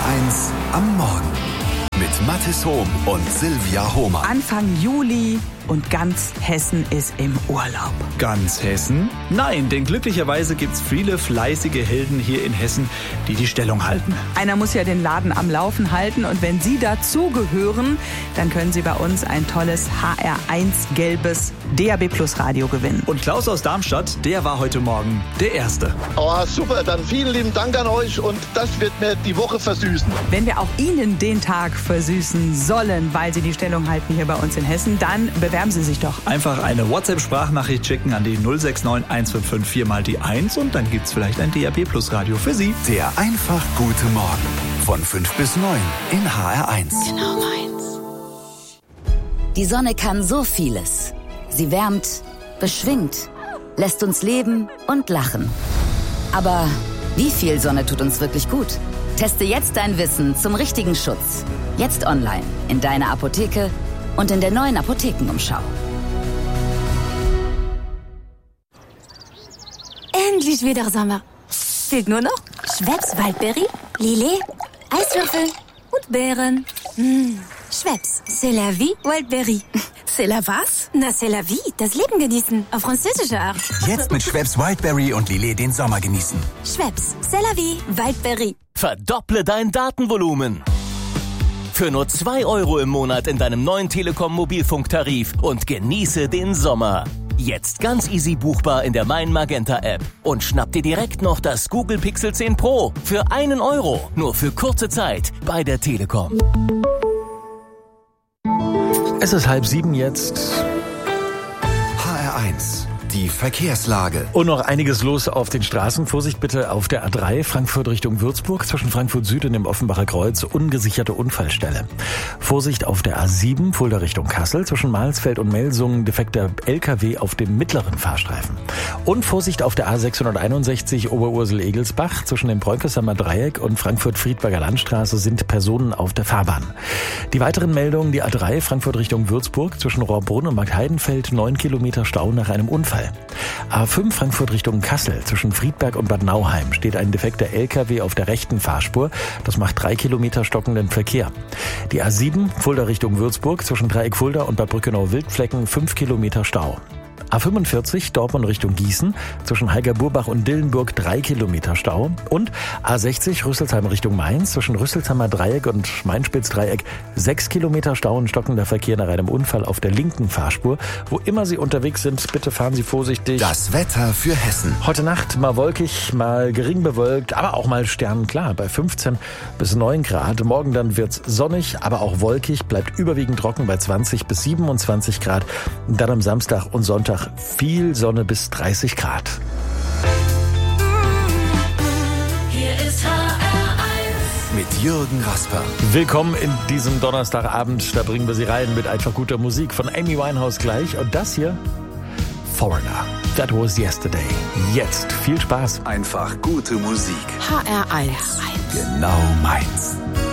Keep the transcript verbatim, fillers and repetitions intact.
eins am Morgen mit Mathis Hohm und Silvia Hohmann. Anfang Juli und ganz Hessen ist im Urlaub. Ganz Hessen? Nein, denn glücklicherweise gibt's viele fleißige Helden hier in Hessen, die die Stellung halten. Einer muss ja den Laden am Laufen halten und wenn Sie dazugehören, dann können Sie bei uns ein tolles H R eins gelbes D A B Plus Radio gewinnen. Und Klaus aus Darmstadt, der war heute Morgen der Erste. Oh, super, dann vielen lieben Dank an euch und das wird mir die Woche versüßen. Wenn wir auch Ihnen den Tag versüßen sollen, weil Sie die Stellung halten hier bei uns in Hessen, dann bewerben Sie sich doch. Einfach eine WhatsApp-Sprachnachricht schicken an die null sechs neun eins fünf fünf vier mal die eins und dann gibt's vielleicht ein D A B Plus Radio für Sie. Der einfach gute Morgen von fünf bis neun in H R eins. Genau meins. Die Sonne kann so vieles. Sie wärmt, beschwingt, lässt uns leben und lachen. Aber wie viel Sonne tut uns wirklich gut? Teste jetzt dein Wissen zum richtigen Schutz. Jetzt online, in deiner Apotheke und in der neuen Apothekenumschau. Endlich wieder Sommer. Fehlt nur noch Schweppes Waldbeere, Lillet, Eiswürfel und Beeren. Mmh. Schweppes, c'est la vie, Wildberry. C'est la was? Na, c'est la vie, das Leben genießen, auf französische Art. Jetzt mit Schweppes Wildberry und Lillet den Sommer genießen. Schweppes, c'est la vie, Wildberry. Verdopple dein Datenvolumen. Für nur zwei Euro im Monat in deinem neuen Telekom-Mobilfunktarif und genieße den Sommer. Jetzt ganz easy buchbar in der Mein Magenta App. Und schnapp dir direkt noch das Google Pixel zehn Pro für einen Euro. Nur für kurze Zeit bei der Telekom. Es ist halb sieben jetzt. H R eins. Die Verkehrslage. Und noch einiges los auf den Straßen. Vorsicht bitte auf der A drei, Frankfurt Richtung Würzburg, zwischen Frankfurt Süd und dem Offenbacher Kreuz, ungesicherte Unfallstelle. Vorsicht auf der A sieben, Fulda Richtung Kassel, zwischen Mahlsfeld und Melsungen, defekter L K W auf dem mittleren Fahrstreifen. Und Vorsicht auf der A sechshunderteinundsechzig, Oberursel-Egelsbach, zwischen dem Bräukesamer Dreieck und Frankfurt-Friedberger Landstraße sind Personen auf der Fahrbahn. Die weiteren Meldungen, die A drei, Frankfurt Richtung Würzburg, zwischen Rohrbrunn und Marktheidenfeld, neun Kilometer Stau nach einem Unfall. A fünf Frankfurt Richtung Kassel, zwischen Friedberg und Bad Nauheim steht ein defekter L K W auf der rechten Fahrspur. Das macht drei Kilometer stockenden Verkehr. Die A sieben, Fulda Richtung Würzburg, zwischen Dreieck Fulda und Bad Brückenau-Wildflecken, fünf Kilometer Stau. A fünfundvierzig, Dortmund Richtung Gießen, zwischen Heigerburbach und Dillenburg drei Kilometer Stau. Und A sechzig, Rüsselsheim Richtung Mainz, zwischen Rüsselsheimer Dreieck und Mainspitz-Dreieck sechs Kilometer Stau und stockender Verkehr nach einem Unfall auf der linken Fahrspur. Wo immer Sie unterwegs sind, bitte fahren Sie vorsichtig. Das Wetter für Hessen. Heute Nacht mal wolkig, mal gering bewölkt, aber auch mal sternenklar bei fünfzehn bis neun Grad. Morgen dann wird's sonnig, aber auch wolkig, bleibt überwiegend trocken bei zwanzig bis siebenundzwanzig Grad. Und dann am Samstag und Sonntag viel Sonne bis dreißig Grad. Hier ist H R eins. Mit Jürgen Rasper. Willkommen in diesem Donnerstagabend. Da bringen wir Sie rein mit einfach guter Musik von Amy Winehouse gleich. Und das hier, Foreigner. That was yesterday. Jetzt viel Spaß. Einfach gute Musik. H R eins. Genau meins.